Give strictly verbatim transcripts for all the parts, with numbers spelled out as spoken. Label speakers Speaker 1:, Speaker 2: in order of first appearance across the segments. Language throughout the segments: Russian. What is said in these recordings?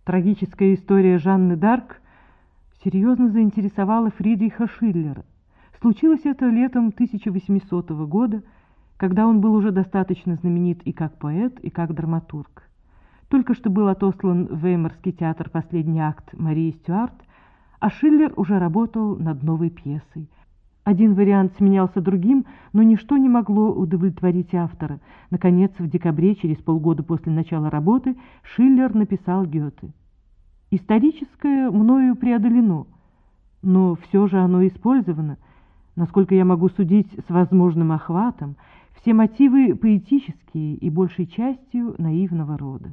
Speaker 1: Трагическая история Жанны д'Арк серьезно заинтересовала Фридриха Шиллера. Случилось это летом тысяча восьмисотого года, когда он был уже достаточно знаменит и как поэт, и как драматург. Только что был отослан в Веймарский театр последний акт Марии Стюарт, а Шиллер уже работал над новой пьесой. Один вариант сменялся другим, но ничто не могло удовлетворить автора. Наконец, в декабре, через полгода после начала работы, Шиллер написал Гёте: «Историческое мною преодолено, но все же оно использовано, насколько я могу судить с возможным охватом, все мотивы поэтические и большей частью наивного рода».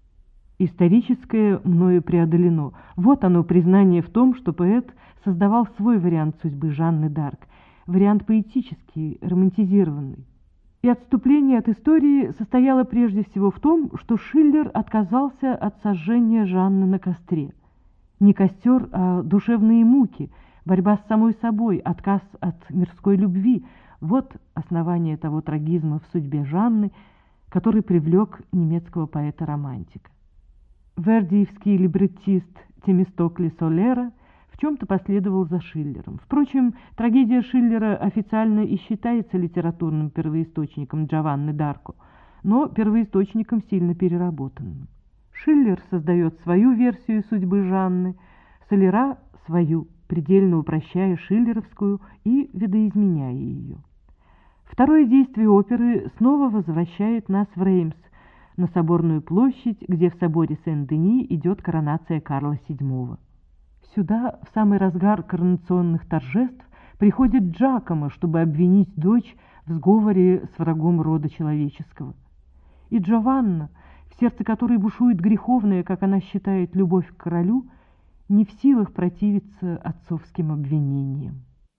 Speaker 1: Историческое мною преодолено. Вот оно, признание в том, что поэт создавал свой вариант судьбы Жанны д'Арк, вариант поэтический, романтизированный. И отступление от истории состояло прежде всего в том, что Шиллер отказался от сожжения Жанны на костре. Не костер, а душевные муки, борьба с самой собой, отказ от мирской любви — вот основание того трагизма в судьбе Жанны, который привлек немецкого поэта-романтика. Вердиевский либреттист Темистокле Солера в чем-то последовал за Шиллером. Впрочем, трагедия Шиллера официально и считается литературным первоисточником Джованны д'Арко, но первоисточником сильно переработанным. Шиллер создает свою версию судьбы Жанны, Солера — свою, предельно упрощая шиллеровскую и видоизменяя ее. Второе действие оперы снова возвращает нас в Реймс, на Соборную площадь, где в соборе Сен-Дени идет коронация Карла седьмого. Сюда, в самый разгар коронационных торжеств, приходит Джакомо, чтобы обвинить дочь в сговоре с врагом рода человеческого. И Джованна, в сердце которой бушует греховная, как она считает, любовь к королю, не в силах противиться отцовским обвинениям.